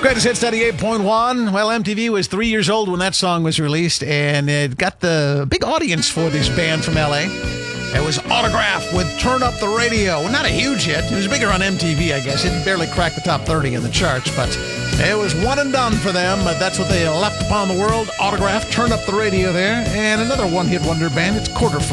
Greatest Hits 98.1. Well, MTV was 3 years old when that song was released, and it got the big audience for this band from L.A. It was Autograph with Turn Up the Radio. Not a huge hit. It was bigger on MTV, I guess. It barely cracked the top 30 in the charts, but it was one and done for them. But that's what they left upon the world. Autograph, Turn Up the Radio there. And another one-hit wonder band, it's Quarter